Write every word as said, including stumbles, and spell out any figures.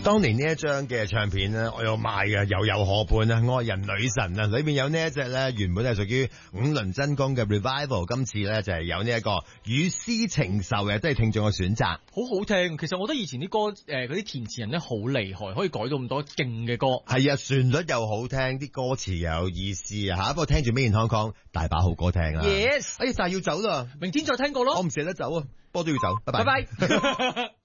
當年呢一張嘅唱片咧，我有買嘅，又有河畔啊，愛人女神啊，裏邊有呢一隻咧，原本係屬於五輪真功嘅 Revival， 今次咧就係有呢一個與詩情仇嘅，都係聽眾嘅選擇。 好好聽，其實我覺得以前啲歌誒嗰啲填詞人咧好厲害，可以改到咁多勁嘅歌。 係啊，旋律又好聽，啲歌詞又有意思啊！吓，不過聽住 Made in Hong Kong，大把好歌聽啊。 Yes， 哎，但係要走啦， 明天再聽過咯。 我唔捨得走啊，不過都要走，拜拜。 拜拜。